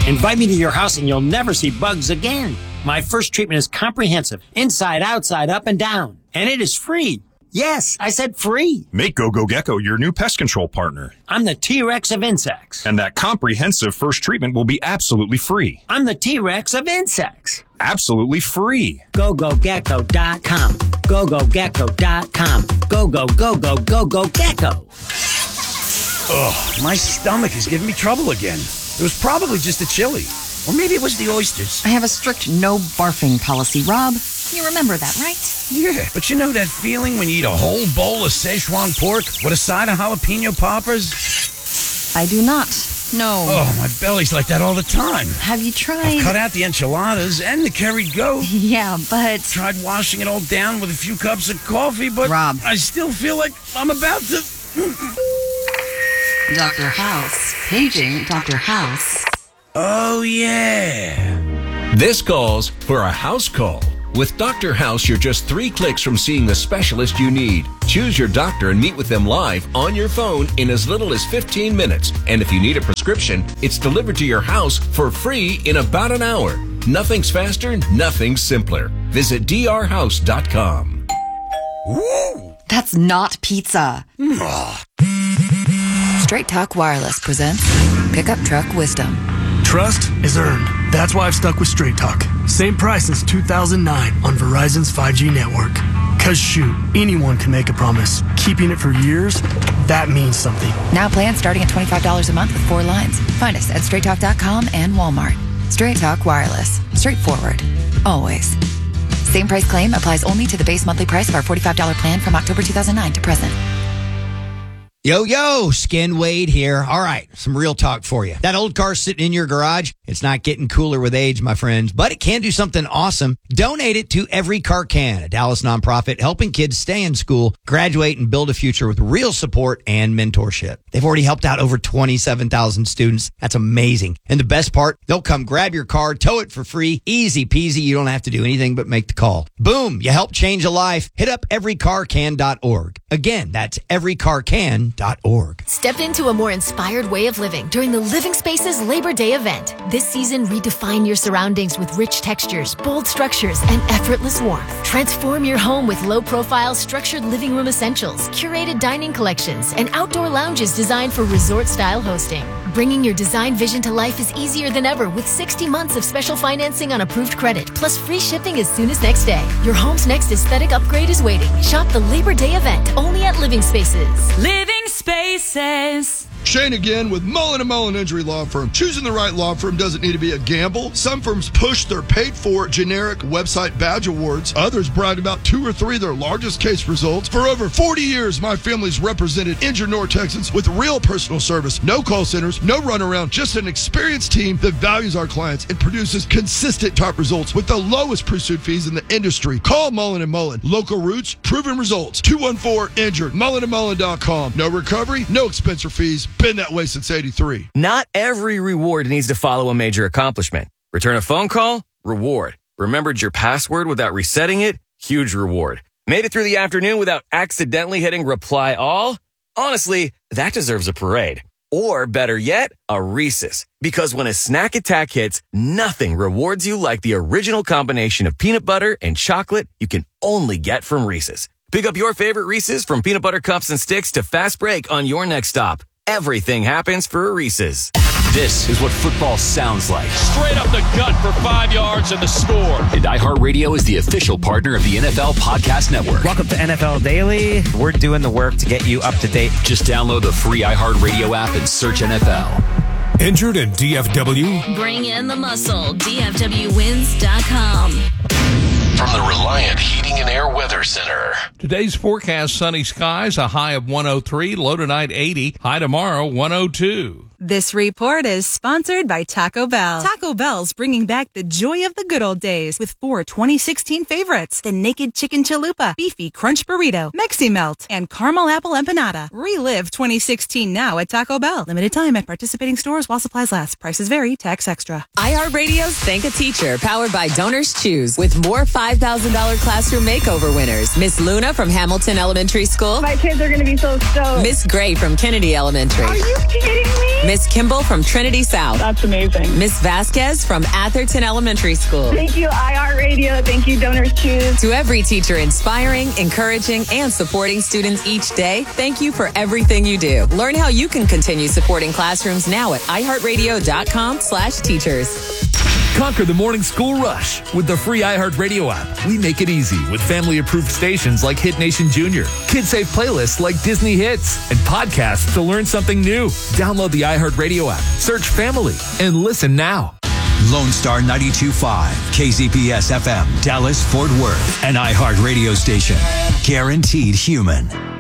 Invite me to your house and you'll never see bugs again. My first treatment is comprehensive, inside, outside, up and down. And it is free. Yes, I said free. Make GoGo Gecko your new pest control partner. I'm the T-Rex of insects. And that comprehensive first treatment will be absolutely free. I'm the T-Rex of insects. Absolutely free. GoGoGecko.com. GoGoGecko.com. Go-go-go-go-go-go-gecko. Ugh, my stomach is giving me trouble again. It was probably just the chili. Or maybe it was the oysters. I have a strict no barfing policy, Rob. You remember that, right? Yeah, but you know that feeling when you eat a whole bowl of Szechuan pork with a side of jalapeno poppers? I do not. No. Oh, my belly's like that all the time. Have you tried? I've cut out the enchiladas and the curried goat. Yeah, but... Tried washing it all down with a few cups of coffee, but Rob. I still feel like I'm about to... Dr. House. Paging Dr. House. Oh, yeah. This calls for a house call. With Dr. House, you're just 3 clicks from seeing the specialist you need. Choose your doctor and meet with them live on your phone in as little as 15 minutes. And if you need a prescription, it's delivered to your house for free in about an hour. Nothing's faster, nothing's simpler. Visit drhouse.com. Woo! That's not pizza. Straight Talk Wireless presents Pickup Truck Wisdom. Trust is earned. That's why I've stuck with Straight Talk. Same price since 2009 on Verizon's 5G network. Cause shoot, anyone can make a promise. Keeping it for years, that means something. Now plans starting at $25 a month with 4 lines. Find us at straighttalk.com and Walmart. Straight Talk Wireless. Straightforward. Always. Same price claim applies only to the base monthly price of our $45 plan from October 2009 to present. Yo, Skin Wade here. All right, some real talk for you. That old car sitting in your garage, it's not getting cooler with age, my friends, but it can do something awesome. Donate it to Every Car Can, a Dallas nonprofit helping kids stay in school, graduate, and build a future with real support and mentorship. They've already helped out over 27,000 students. That's amazing. And the best part, they'll come grab your car, tow it for free, easy peasy. You don't have to do anything but make the call. Boom, you help change a life. Hit up everycarcan.org. Again, that's everycarcan.org. Step into a more inspired way of living during the Living Spaces Labor Day event. This season, redefine your surroundings with rich textures, bold structures, and effortless warmth. Transform your home with low-profile, structured living room essentials, curated dining collections, and outdoor lounges designed for resort-style hosting. Bringing your design vision to life is easier than ever with 60 months of special financing on approved credit, plus free shipping as soon as next day. Your home's next aesthetic upgrade is waiting. Shop the Labor Day event only at Living Spaces. Living Spaces. Shane again with Mullen & Mullen Injury Law Firm. Choosing the right law firm doesn't need to be a gamble. Some firms push their paid-for generic website badge awards. Others brag about 2 or 3 of their largest case results. For over 40 years, my family's represented injured North Texans with real personal service. No call centers, no runaround, just an experienced team that values our clients and produces consistent top results with the lowest pursuit fees in the industry. Call Mullen & Mullen. Local roots, proven results. 214-INJURED. MullenandMullen.com. No recovery, no expense or fees. Been that way since 83. Not every reward needs to follow a major accomplishment. Return a phone call? Reward. Remembered your password without resetting it? Huge reward. Made it through the afternoon without accidentally hitting reply all? Honestly, that deserves a parade. Or better yet, a Reese's. Because when a snack attack hits, nothing rewards you like the original combination of peanut butter and chocolate you can only get from Reese's. Pick up your favorite Reese's from peanut butter cups and sticks to fast break on your next stop. Everything happens for a Reese's. This is what football sounds like. Straight up the gut for 5 yards and the score. And iHeartRadio is the official partner of the NFL Podcast Network. Welcome to NFL Daily. We're doing the work to get you up to date. Just download the free iHeartRadio app and search NFL. Injured in DFW? Bring in the muscle. DFWwins.com. From the Reliant Heating and Air Weather Center. Today's forecast, sunny skies, a high of 103, low tonight 80, high tomorrow 102. This report is sponsored by Taco Bell. Taco Bell's bringing back the joy of the good old days with 4 2016 favorites. The Naked Chicken Chalupa, Beefy Crunch Burrito, Mexi Melt, and Caramel Apple Empanada. Relive 2016 now at Taco Bell. Limited time at participating stores while supplies last. Prices vary. Tax extra. iHeartRadio's Thank a Teacher, powered by Donors Choose, with more $5,000 classroom makeover winners. Miss Luna from Hamilton Elementary School. My kids are going to be so stoked. Miss Gray from Kennedy Elementary. Are you kidding me? Miss Kimball from Trinity South. That's amazing. Miss Vasquez from Atherton Elementary School. Thank you, iHeartRadio. Thank you, Donors Choose. To every teacher inspiring, encouraging, and supporting students each day, thank you for everything you do. Learn how you can continue supporting classrooms now at iHeartRadio.com/teachers. Conquer the morning school rush with the free iHeartRadio app. We make it easy with family-approved stations like Hit Nation Junior, kid-safe playlists like Disney Hits, and podcasts to learn something new. Download the iHeartRadio app, search Family, and listen now. Lone Star 92.5, KZPS FM, Dallas, Fort Worth, an iHeartRadio station. Guaranteed human.